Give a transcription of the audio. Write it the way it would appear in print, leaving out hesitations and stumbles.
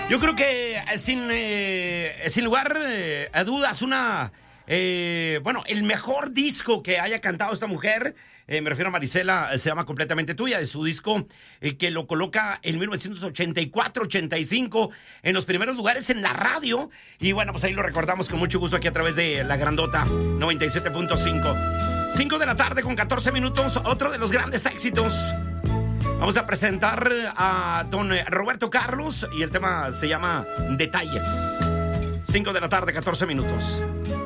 Yo creo que sin lugar a dudas el mejor disco que haya cantado esta mujer, me refiero a Marisela, se llama Completamente Tuya, de su disco que lo coloca en 1984-85 en los primeros lugares en la radio. Y bueno, pues ahí lo recordamos con mucho gusto aquí a través de La Grandota 97.5. 5 de la tarde con 14 minutos, otro de los grandes éxitos. Vamos a presentar a don Roberto Carlos y el tema se llama Detalles. 5 de la tarde, 14 minutos.